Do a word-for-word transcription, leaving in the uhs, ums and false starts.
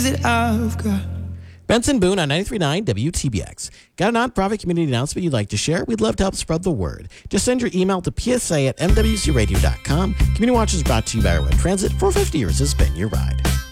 that I've got. Benson Boone on ninety-three point nine W T B X. Got a nonprofit community announcement you'd like to share? We'd love to help spread the word. Just send your email to p s a at m w c radio dot com. Community Watch is brought to you by Airway Transit. For fifty years has been your ride.